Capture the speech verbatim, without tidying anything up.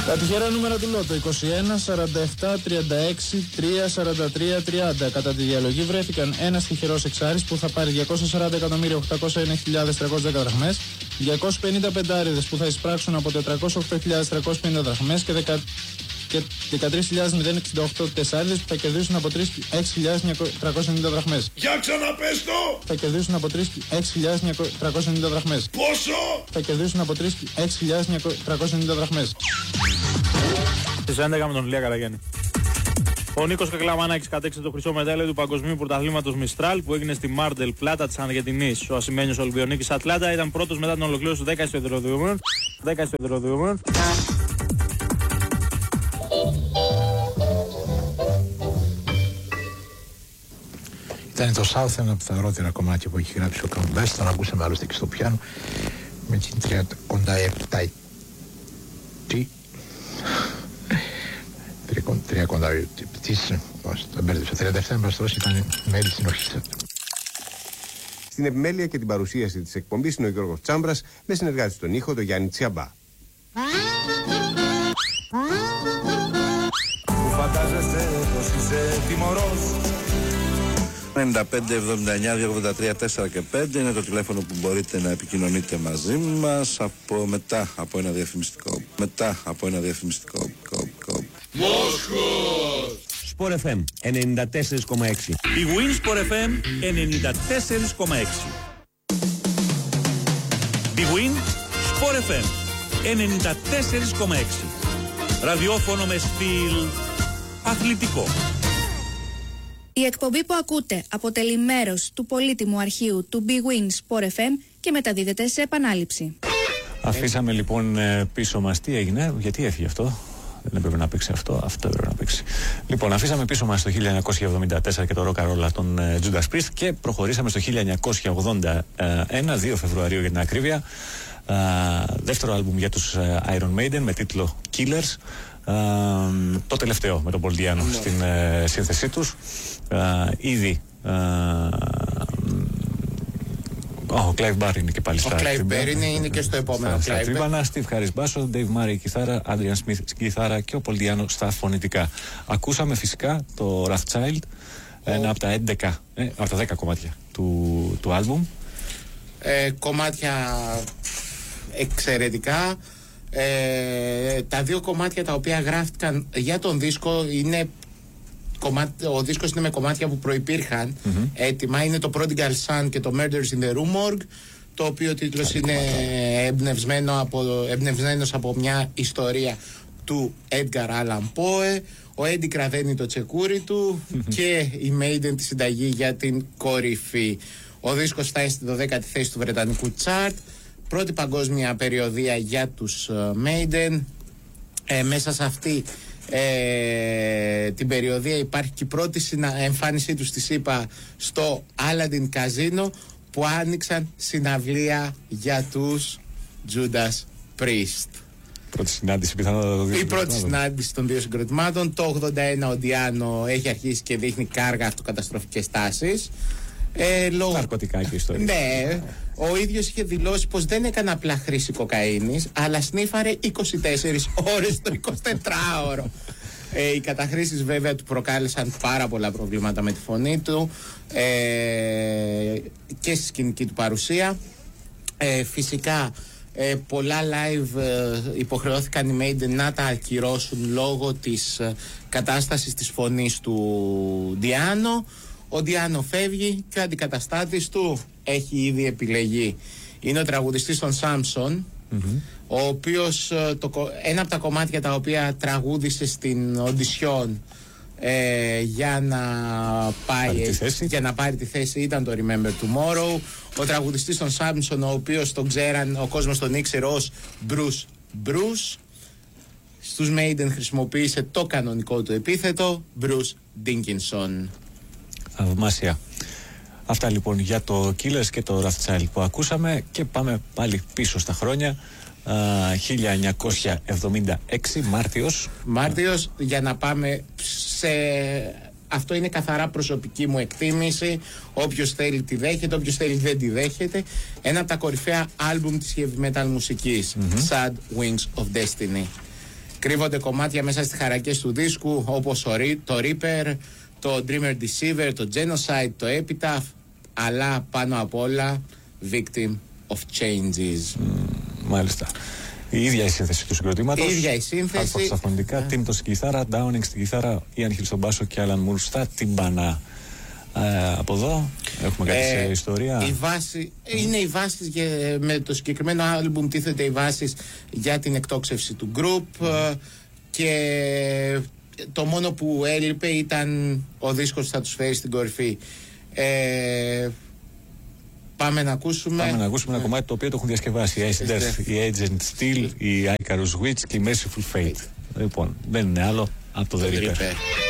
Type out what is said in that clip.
Τα τυχερά νούμερα του Λότο: είκοσι ένα, σαράντα επτά, τριάντα έξι, τρία, σαράντα τρία, τριάντα. Κατά τη διαλογή βρέθηκαν ένας τυχερός εξάρις που θα πάρει διακόσια σαράντα εκατομμύρια οκτακόσια ένα χιλιάδες τριακόσιες δέκα δραχμές, διακόσιες πενήντα πεντάριδες που θα εισπράξουν από τετρακόσιες οκτώ χιλιάδες τριακόσιες πενήντα δραχμές και δεκατρείς χιλιάδες εξήντα οκτώ τεσσάριδες που θα κερδίσουν από έξι χιλιάδες τριακόσιες ενενήντα δραχμές. Για ξαναπες το! Θα κερδίσουν από έξι χιλιάδες τριακόσιες ενενήντα δραχμές. Πόσο! Θα κερδίσουν από έξι χιλιάδες τριακόσιες ενενήντα δραχμές. Στις έντεκα με τον Ηλία Καραγιάννη. Ο Νίκος Κακλαμανάκης κατέξε το χρυσό μετάλλιο του Παγκοσμίου Πρωταθλήματος Μιστράλ που έγινε στη Μάρντελ Πλάτα της Αργεντινής. Ο ασημένιος Ολυμπιονίκης Ατλάντα ήταν πρώτος μετά την ολοκλήρωση του δέκα ιστοεδρωδιωμένων. δέκα ιστοεδρωδιωμένων. Ήταν το Southern από τα ρότερα κομμάτια που έχει γράψει ο Καμπές, τον ακούσαμε άλλωστε και στο πιάνο, με την τριάντα επτά τι τριάντα επτά της, τον μπέρδεψα, τριάντα επτά εμπαστρός ήταν μέλη συνοχής. Στην επιμέλεια και την παρουσίαση της εκπομπής είναι ο Γιώργος Τσάμπρας, με συνεργάτη στον ήχο τον Γιάννη Τσιαμπά. Που φαντάζεστε πως είσαι τιμωρός. ενενήντα πέντε εβδομήντα εννιά διακόσια ογδόντα τρία τέσσερα και πέντε είναι το τηλέφωνο που μπορείτε να επικοινωνείτε μαζί μας από μετά από ένα διαφημιστικό. Μετά από ένα διαφημιστικό. Μόσχος! Sport εφ εμ ενενήντα τέσσερα κόμμα έξι. Η Win Sport εφ εμ ενενήντα τέσσερα κόμμα έξι. Η Win Sport εφ εμ ενενήντα τέσσερα κόμμα έξι. Ραδιόφωνο με στυλ αθλητικό. Η εκπομπή που ακούτε αποτελεί μέρος του πολύτιμου αρχείου του Big Win Sport εφ εμ και μεταδίδεται σε επανάληψη. Αφήσαμε λοιπόν πίσω μας τι έγινε, γιατί έφυγε αυτό. Δεν έπρεπε να παίξει αυτό, αυτό έπρεπε να παίξει. Λοιπόν, αφήσαμε πίσω μας το χίλια εννιακόσια εβδομήντα τέσσερα και το ροκαρόλα των Judas Priest και προχωρήσαμε στο χίλια εννιακόσια ογδόντα ένα, δύο Φεβρουαρίου για την ακρίβεια. Uh, δεύτερο άλμπουμ για τους uh, Iron Maiden με τίτλο Killers. Uh, το τελευταίο με τον Paul Di'Anno yeah. στην uh, σύνθεσή τους. Uh, ήδη uh, oh, ο Clive Barr είναι και πάλι στα Ο Clive Barr είναι, είναι και στο επόμενο στα, Clive Barr. Steve Harris μπάσο, Dave Murray κιθάρα, Adrian Smith κιθάρα και ο Paul Di'Anno στα φωνητικά. Ακούσαμε φυσικά το Wrathchild, oh. ένα από τα έντεκα, ε, από τα δέκα κομμάτια του, του άλμπουμ. Ε, κομμάτια εξαιρετικά. Ε, τα δύο κομμάτια τα οποία γράφτηκαν για τον δίσκο είναι κομμάτι, ο δίσκος είναι με κομμάτια που προϋπήρχαν mm-hmm. έτοιμα. Είναι το Prodigal Son και το Murders in the Rue Morgue, το οποίο τίτλος είναι εμπνευσμένο από, εμπνευσμένος από μια ιστορία του Edgar Allan Poe. Ο Eddie κραδένει το τσεκούρι του mm-hmm. και η Maiden τη συνταγή για την κορυφή. Ο δίσκος φτάνει στη δωδέκατη θέση του βρετανικού chart. Πρώτη παγκόσμια περιοδεία για τους uh, Maiden. Ε, μέσα σε αυτή ε, την περιοδεία υπάρχει και η πρώτη συνα... εμφάνισή τους στη ΣΥΠΑ στο Aladdin Casino, που άνοιξαν συναυλία για τους Judas Priest. Πρώτη συνάντηση πιθανότατα. Η πρώτη συνάντηση των δύο συγκροτημάτων. Το ογδόντα ένα ο Di'Anno έχει αρχίσει και δείχνει κάργα αυτοκαταστροφικές τάσεις. Ε, λόγω... Ναρκωτικά και ιστορία. Ναι, ο ίδιος είχε δηλώσει πως δεν έκανε απλά χρήση κοκαίνης, αλλά σνίφαρε είκοσι τέσσερις ώρες το εικοσιτετράωρο. ε, οι καταχρήσεις βέβαια του προκάλεσαν πάρα πολλά προβλήματα με τη φωνή του ε, και στη σκηνική του παρουσία. Ε, φυσικά ε, πολλά live ε, υποχρεώθηκαν οι Maiden να τα ακυρώσουν λόγω της ε, κατάστασης της φωνής του Di'Anno. Ο Di'Anno φεύγει και ο αντικαταστάτης του έχει ήδη επιλεγεί. Είναι ο τραγουδιστής των Samson, mm-hmm. ο οποίος το, ένα από τα κομμάτια τα οποία τραγούδισε στην audition ε, για, να πάει, για να πάρει τη θέση ήταν το Remember Tomorrow. Ο τραγουδιστής των Samson, ο οποίος τον ξέραν, ο κόσμος τον ήξερε ως Bruce Bruce, στους Maiden χρησιμοποίησε το κανονικό του επίθετο Bruce Dickinson. Θαυμάσια. Αυτά λοιπόν για το Killers και το Wrathchild που ακούσαμε, και πάμε πάλι πίσω στα χρόνια. uh, χίλια εννιακόσια εβδομήντα έξι, Μάρτιος. Μάρτιος, για να πάμε σε... Αυτό είναι καθαρά προσωπική μου εκτίμηση. Όποιος θέλει τη δέχεται, όποιος θέλει δεν τη δέχεται. Ένα από τα κορυφαία άλμπουμ της heavy metal μουσικής, mm-hmm. Sad Wings of Destiny. Κρύβονται κομμάτια μέσα στις χαρακές του δίσκου, όπως το Reaper, το Dreamer Deceiver, το Genocide, το Epitaph, αλλά πάνω απ' όλα Victim of Changes. Mm, μάλιστα. Η ίδια η σύνθεση του συγκροτήματος. Η ίδια η σύνθεση. Hardcore στα φωνητικά, Tim το στην κιθάρα, Downing στην κιθάρα, Ian Hill στον μπάσο και Alan Moore στα τυμπανά. Ε, από εδώ έχουμε κάτι ε, σε ιστορία. Η βάση, mm. Είναι οι βάσεις για, με το συγκεκριμένο άλμπουμ τίθεται οι βάσεις για την εκτόξευση του group mm. και το μόνο που έλειπε ήταν ο δίσκος που θα τους φέρει στην κορυφή. Ε, Πάμε να ακούσουμε. Πάμε να ακούσουμε ένα κομμάτι το οποίο το έχουν διασκευάσει η Acid Death, η Agent Steel, η Icarus Witch και η Merciful Fate. Λοιπόν, δεν είναι άλλο από το The Reaper.